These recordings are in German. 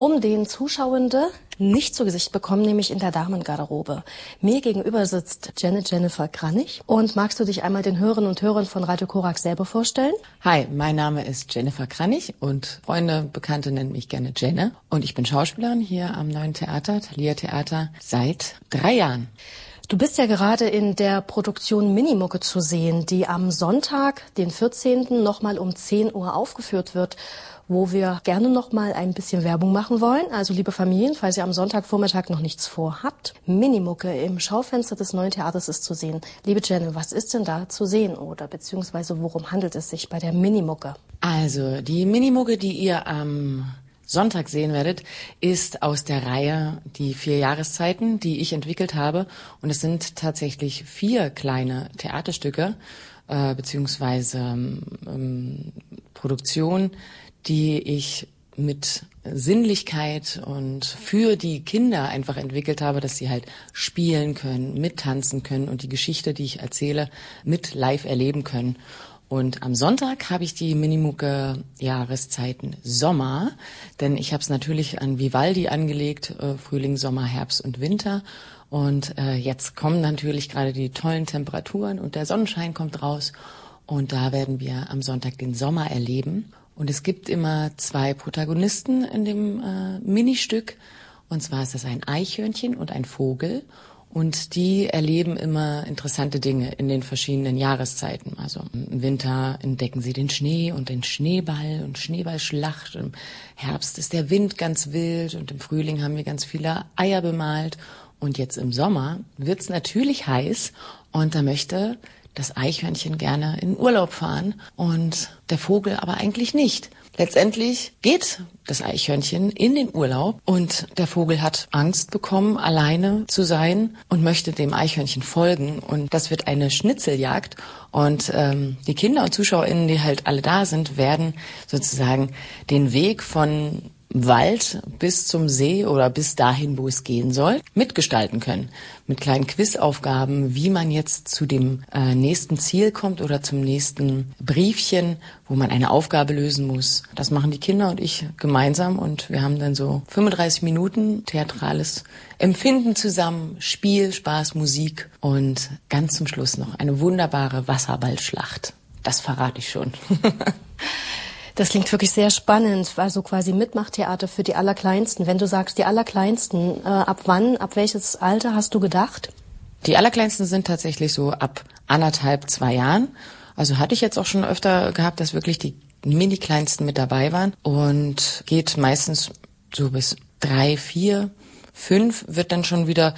Um den Zuschauende nicht zu Gesicht bekommen, nämlich in der Damengarderobe. Mir gegenüber sitzt Jennifer Kranich. Und magst du dich einmal den Hörerinnen und Hörern von Radio Korax selber vorstellen? Hi, mein Name ist Jennifer Kranich und Freunde, Bekannte nennen mich gerne Jenne. Und ich bin Schauspielerin hier am Neuen Theater, Thalia Theater, seit 3 Jahren. Du bist ja gerade in der Produktion Minimucke zu sehen, die am Sonntag, den 14. nochmal um 10 Uhr aufgeführt wird, wo wir gerne noch mal ein bisschen Werbung machen wollen. Also liebe Familien, falls ihr am Sonntagvormittag noch nichts vorhabt, Minimucke im Schaufenster des Neuen Theaters ist zu sehen. Liebe Jenny, was ist denn da zu sehen oder beziehungsweise worum handelt es sich bei der Minimucke? Also die Minimucke, die ihr am Sonntag sehen werdet, ist aus der Reihe die 4 Jahreszeiten, die ich entwickelt habe. Und es sind tatsächlich 4 kleine Theaterstücke beziehungsweise Produktionen, die ich mit Sinnlichkeit und für die Kinder einfach entwickelt habe, dass sie halt spielen können, mittanzen können und die Geschichte, die ich erzähle, mit live erleben können. Und am Sonntag habe ich die Minimucke Jahreszeiten Sommer, denn ich habe es natürlich an Vivaldi angelegt, Frühling, Sommer, Herbst und Winter. Und jetzt kommen natürlich gerade die tollen Temperaturen und der Sonnenschein kommt raus. Und da werden wir am Sonntag den Sommer erleben. Und es gibt immer 2 Protagonisten in dem Ministück. Und zwar ist das ein Eichhörnchen und ein Vogel. Und die erleben immer interessante Dinge in den verschiedenen Jahreszeiten. Also im Winter entdecken sie den Schnee und den Schneeball und Schneeballschlacht. Im Herbst ist der Wind ganz wild und im Frühling haben wir ganz viele Eier bemalt. Und jetzt im Sommer wird's natürlich heiß und da möchte das Eichhörnchen gerne in Urlaub fahren und der Vogel aber eigentlich nicht. Letztendlich geht das Eichhörnchen in den Urlaub und der Vogel hat Angst bekommen, alleine zu sein und möchte dem Eichhörnchen folgen. Und das wird eine Schnitzeljagd. Und die Kinder und ZuschauerInnen, die halt alle da sind, werden sozusagen den Weg von Wald bis zum See oder bis dahin, wo es gehen soll, mitgestalten können. Mit kleinen Quizaufgaben, wie man jetzt zu dem nächsten Ziel kommt oder zum nächsten Briefchen, wo man eine Aufgabe lösen muss. Das machen die Kinder und ich gemeinsam und wir haben dann so 35 Minuten theatrales Empfinden zusammen, Spiel, Spaß, Musik und ganz zum Schluss noch eine wunderbare Wasserballschlacht. Das verrate ich schon. Das klingt wirklich sehr spannend, also quasi Mitmachtheater für die Allerkleinsten. Wenn du sagst, die Allerkleinsten, ab wann, ab welches Alter hast du gedacht? Die Allerkleinsten sind tatsächlich so ab 1,5, 2 Jahren. Also hatte ich jetzt auch schon öfter gehabt, dass wirklich die Mini-Kleinsten mit dabei waren und geht meistens so bis 3, 4, 5 wird dann schon wieder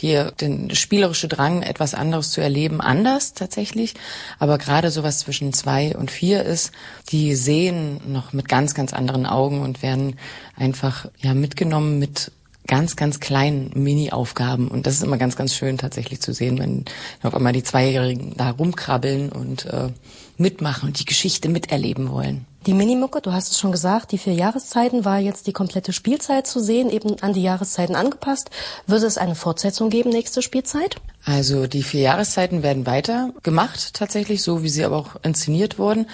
den spielerische Drang, etwas anderes zu erleben, anders tatsächlich. Aber gerade sowas zwischen 2 und 4 ist, die sehen noch mit ganz, ganz anderen Augen und werden einfach mitgenommen mit ganz, ganz kleinen Mini-Aufgaben. Und das ist immer ganz, ganz schön tatsächlich zu sehen, wenn auf einmal die 2-Jährigen da rumkrabbeln und mitmachen und die Geschichte miterleben wollen. Die Minimucke, du hast es schon gesagt, die 4 Jahreszeiten war jetzt die komplette Spielzeit zu sehen, eben an die Jahreszeiten angepasst. Wird es eine Fortsetzung geben, nächste Spielzeit? Also die 4 Jahreszeiten werden weiter gemacht, tatsächlich, so wie sie aber auch inszeniert wurden.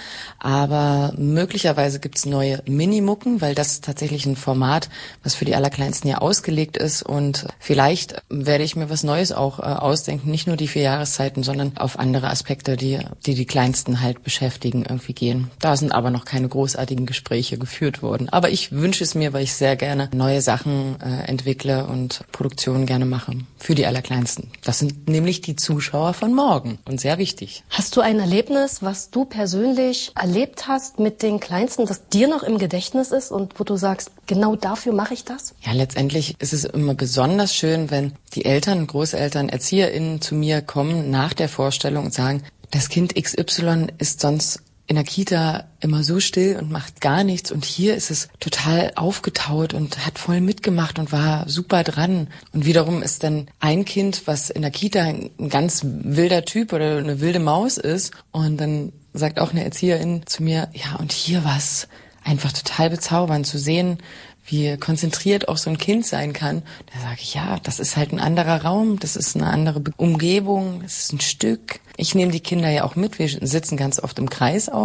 Aber möglicherweise gibt's neue Minimucken, weil das ist tatsächlich ein Format, was für die Allerkleinsten ja ausgelegt ist. Und vielleicht werde ich mir was Neues auch ausdenken, nicht nur die 4 Jahreszeiten, sondern auf andere Aspekte, die Kleinsten halt beschäftigen, irgendwie gehen. Da sind aber noch keine großartigen Gespräche geführt worden. Aber ich wünsche es mir, weil ich sehr gerne neue Sachen entwickle und Produktionen gerne mache für die Allerkleinsten. Das sind nämlich die Zuschauer von morgen und sehr wichtig. Hast du ein Erlebnis, was du persönlich erlebt hast mit den Kleinsten, das dir noch im Gedächtnis ist und wo du sagst, genau dafür mache ich das? Ja, letztendlich ist es immer besonders schön, wenn die Eltern, Großeltern, ErzieherInnen zu mir kommen nach der Vorstellung und sagen, das Kind XY ist sonst in der Kita immer so still und macht gar nichts und hier ist es total aufgetaut und hat voll mitgemacht und war super dran. Und wiederum ist dann ein Kind, was in der Kita ein ganz wilder Typ oder eine wilde Maus ist und dann sagt auch eine Erzieherin zu mir, ja und hier war es einfach total bezaubernd zu sehen, wie konzentriert auch so ein Kind sein kann. Da sage ich, ja, das ist halt ein anderer Raum, das ist eine andere Umgebung, das ist ein Stück. Ich nehme die Kinder ja auch mit, wir sitzen ganz oft im Kreis auch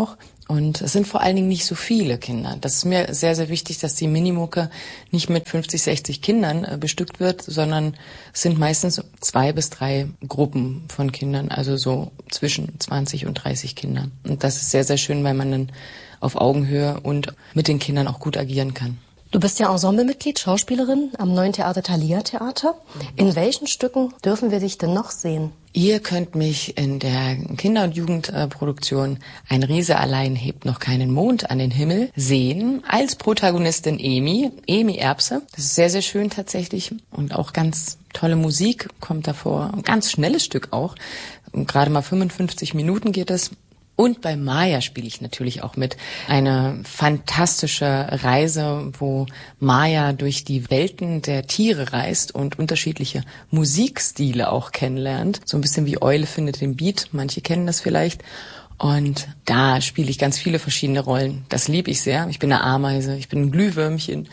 Und es sind vor allen Dingen nicht so viele Kinder. Das ist mir sehr, sehr wichtig, dass die Minimucke nicht mit 50, 60 Kindern bestückt wird, sondern es sind meistens 2 bis 3 Gruppen von Kindern, also so zwischen 20 und 30 Kindern. Und das ist sehr, sehr schön, weil man dann auf Augenhöhe und mit den Kindern auch gut agieren kann. Du bist ja Ensemblemitglied, Schauspielerin am Neuen Theater Thalia Theater. In welchen Stücken dürfen wir dich denn noch sehen? Ihr könnt mich in der Kinder- und Jugendproduktion Ein Riese allein hebt noch keinen Mond an den Himmel sehen, als Protagonistin Emi Erbse. Das ist sehr, sehr schön tatsächlich und auch ganz tolle Musik kommt davor. Ein ganz schnelles Stück auch. Gerade mal 55 Minuten geht es. Und bei Maya spiele ich natürlich auch mit. Eine fantastische Reise, wo Maya durch die Welten der Tiere reist und unterschiedliche Musikstile auch kennenlernt. So ein bisschen wie Eule findet den Beat. Manche kennen das vielleicht. Und da spiele ich ganz viele verschiedene Rollen. Das liebe ich sehr. Ich bin eine Ameise, ich bin ein Glühwürmchen,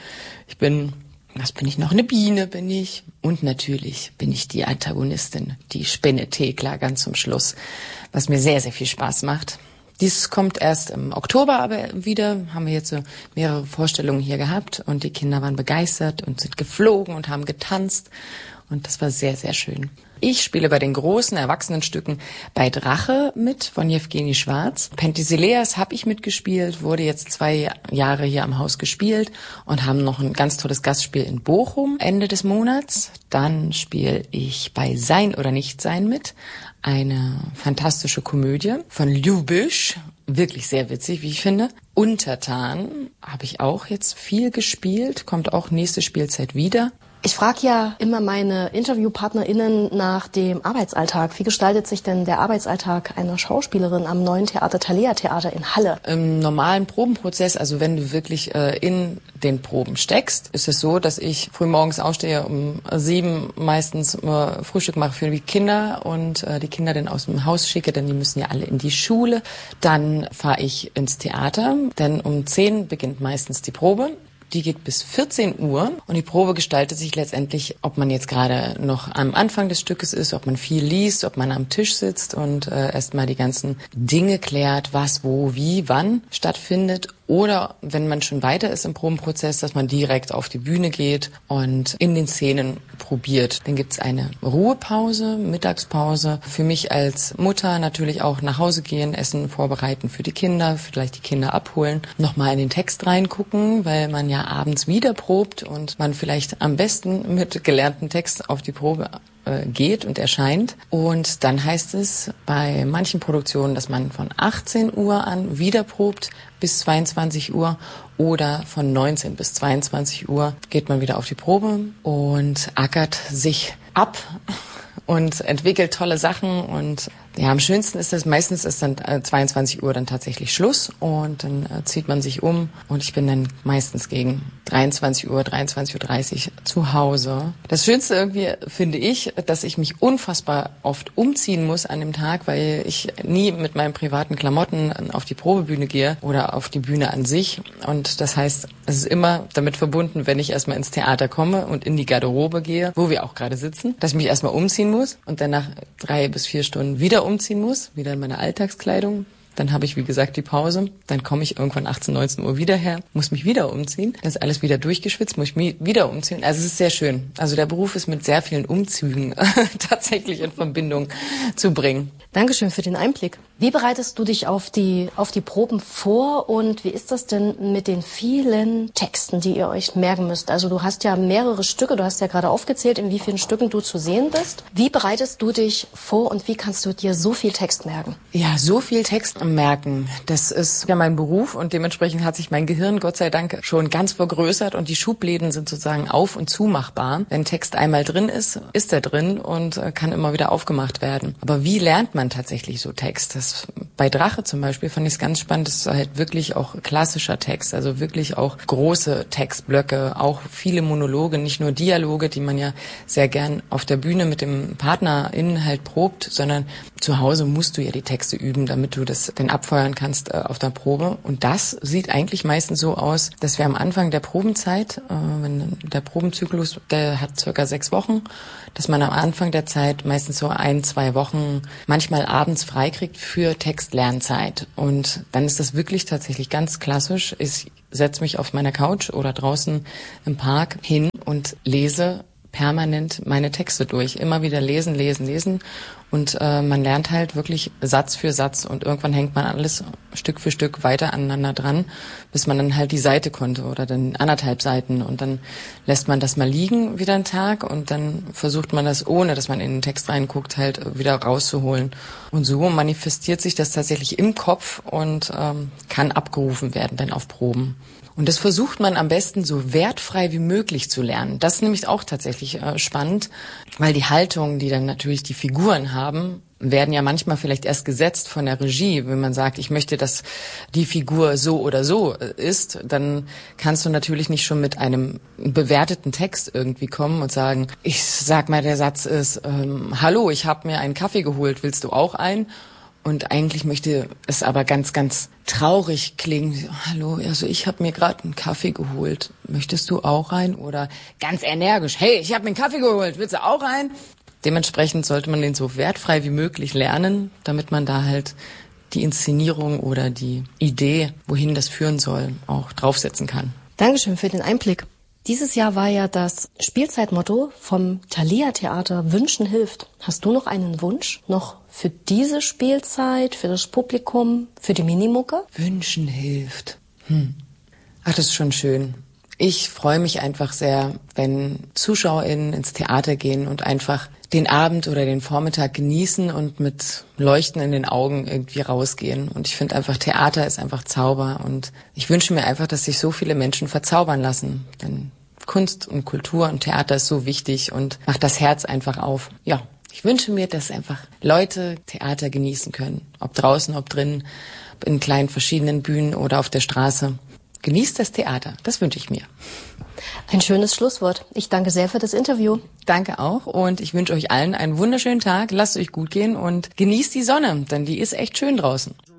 was bin ich noch? Eine Biene bin ich. Und natürlich bin ich die Antagonistin, die Spinne Thekla ganz zum Schluss, was mir sehr, sehr viel Spaß macht. Dies kommt erst im Oktober aber wieder, haben wir jetzt so mehrere Vorstellungen hier gehabt und die Kinder waren begeistert und sind geflogen und haben getanzt und das war sehr, sehr schön. Ich spiele bei den großen Erwachsenenstücken bei Drache mit von Jewgeni Schwarz. Penthesilea habe ich mitgespielt, wurde jetzt 2 Jahre hier am Haus gespielt und haben noch ein ganz tolles Gastspiel in Bochum Ende des Monats. Dann spiele ich bei Sein oder Nichtsein mit, eine fantastische Komödie von Ljubisch, wirklich sehr witzig, wie ich finde. Untertan habe ich auch jetzt viel gespielt, kommt auch nächste Spielzeit wieder. Ich frage ja immer meine InterviewpartnerInnen nach dem Arbeitsalltag. Wie gestaltet sich denn der Arbeitsalltag einer Schauspielerin am Neuen Theater Thalia Theater in Halle? Im normalen Probenprozess, also wenn du wirklich in den Proben steckst, ist es so, dass ich frühmorgens aufstehe, um 7 meistens Frühstück mache für die Kinder und die Kinder dann aus dem Haus schicke, denn die müssen ja alle in die Schule. Dann fahre ich ins Theater, denn um 10 beginnt meistens die Probe. Die geht bis 14 Uhr und die Probe gestaltet sich letztendlich, ob man jetzt gerade noch am Anfang des Stückes ist, ob man viel liest, ob man am Tisch sitzt und erstmal die ganzen Dinge klärt, was, wo, wie, wann stattfindet. Oder wenn man schon weiter ist im Probenprozess, dass man direkt auf die Bühne geht und in den Szenen probiert. Dann gibt's eine Ruhepause, Mittagspause. Für mich als Mutter natürlich auch nach Hause gehen, Essen vorbereiten für die Kinder, vielleicht die Kinder abholen, nochmal in den Text reingucken, weil man ja abends wieder probt und man vielleicht am besten mit gelernten Text auf die Probe geht und erscheint. Und dann heißt es bei manchen Produktionen, dass man von 18 Uhr an wieder probt bis 22 Uhr oder von 19 bis 22 Uhr geht man wieder auf die Probe und ackert sich ab und entwickelt tolle Sachen. Und ja, am schönsten ist das, meistens ist dann 22 Uhr dann tatsächlich Schluss und dann zieht man sich um und ich bin dann meistens gegen 23 Uhr, 23:30 Uhr zu Hause. Das Schönste irgendwie finde ich, dass ich mich unfassbar oft umziehen muss an dem Tag, weil ich nie mit meinen privaten Klamotten auf die Probebühne gehe oder auf die Bühne an sich. Und das heißt, es ist immer damit verbunden, wenn ich erstmal ins Theater komme und in die Garderobe gehe, wo wir auch gerade sitzen, dass ich mich erstmal umziehen muss und dann nach 3 bis 4 Stunden wieder umziehen muss, wieder in meine Alltagskleidung. Dann habe ich, wie gesagt, die Pause. Dann komme ich irgendwann 18, 19 Uhr wieder her, muss mich wieder umziehen. Dann ist alles wieder durchgeschwitzt, muss ich mich wieder umziehen. Also es ist sehr schön. Also der Beruf ist mit sehr vielen Umzügen tatsächlich in Verbindung zu bringen. Dankeschön für den Einblick. Wie bereitest du dich auf die Proben vor und wie ist das denn mit den vielen Texten, die ihr euch merken müsst? Also du hast ja mehrere Stücke, du hast ja gerade aufgezählt, in wie vielen Stücken du zu sehen bist. Wie bereitest du dich vor und wie kannst du dir so viel Text merken? Ja, so viel Text merken, das ist ja mein Beruf und dementsprechend hat sich mein Gehirn Gott sei Dank schon ganz vergrößert und die Schubläden sind sozusagen auf- und zumachbar. Wenn Text einmal drin ist, ist er drin und kann immer wieder aufgemacht werden. Aber wie lernt man tatsächlich so Text? Bei Drache zum Beispiel fand ich es ganz spannend, das ist halt wirklich auch klassischer Text, also wirklich auch große Textblöcke, auch viele Monologe, nicht nur Dialoge, die man ja sehr gern auf der Bühne mit dem PartnerInnen halt probt, sondern zu Hause musst du ja die Texte üben, damit du das dann abfeuern kannst auf der Probe. Und das sieht eigentlich meistens so aus, dass wir am Anfang der Probenzeit, wenn der Probenzyklus, der hat circa 6 Wochen, dass man am Anfang der Zeit meistens so 1, 2 Wochen manchmal abends freikriegt für Texte, Textlernzeit. Und dann ist das wirklich tatsächlich ganz klassisch. Ich setze mich auf meiner Couch oder draußen im Park hin und lese permanent meine Texte durch. Immer wieder lesen. Und man lernt halt wirklich Satz für Satz und irgendwann hängt man alles Stück für Stück weiter aneinander dran, bis man dann halt die Seite konnte oder dann 1,5 Seiten und dann lässt man das mal liegen wieder einen Tag und dann versucht man das, ohne dass man in den Text reinguckt, halt wieder rauszuholen. Und so manifestiert sich das tatsächlich im Kopf und kann abgerufen werden dann auf Proben. Und das versucht man am besten so wertfrei wie möglich zu lernen. Das ist nämlich auch tatsächlich spannend, weil die Haltungen, die dann natürlich die Figuren haben, werden ja manchmal vielleicht erst gesetzt von der Regie. Wenn man sagt, ich möchte, dass die Figur so oder so ist, dann kannst du natürlich nicht schon mit einem bewerteten Text irgendwie kommen und sagen, ich sag mal, der Satz ist, hallo, ich habe mir einen Kaffee geholt, willst du auch einen? Und eigentlich möchte es aber ganz, ganz traurig klingen. Hallo, also ich habe mir gerade einen Kaffee geholt. Möchtest du auch einen? Oder ganz energisch. Hey, ich habe mir einen Kaffee geholt. Willst du auch einen? Dementsprechend sollte man den so wertfrei wie möglich lernen, damit man da halt die Inszenierung oder die Idee, wohin das führen soll, auch draufsetzen kann. Dankeschön für den Einblick. Dieses Jahr war ja das Spielzeitmotto vom Thalia Theater Wünschen hilft. Hast du noch einen Wunsch? Noch für diese Spielzeit, für das Publikum, für die Minimucke? Wünschen hilft. Ach, das ist schon schön. Ich freue mich einfach sehr, wenn ZuschauerInnen ins Theater gehen und einfach den Abend oder den Vormittag genießen und mit Leuchten in den Augen irgendwie rausgehen. Und ich finde einfach, Theater ist einfach Zauber. Und ich wünsche mir einfach, dass sich so viele Menschen verzaubern lassen. Denn Kunst und Kultur und Theater ist so wichtig und macht das Herz einfach auf. Ja, ich wünsche mir, dass einfach Leute Theater genießen können. Ob draußen, ob drinnen, in kleinen verschiedenen Bühnen oder auf der Straße. Genießt das Theater, das wünsche ich mir. Ein schönes Schlusswort. Ich danke sehr für das Interview. Danke auch und ich wünsche euch allen einen wunderschönen Tag. Lasst es euch gut gehen und genießt die Sonne, denn die ist echt schön draußen.